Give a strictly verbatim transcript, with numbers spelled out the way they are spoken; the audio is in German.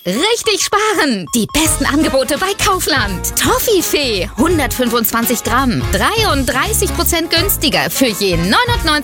Richtig sparen! Die besten Angebote bei Kaufland. Toffifee hundertfünfundzwanzig Gramm, dreiunddreißig Prozent günstiger für je neunundneunzig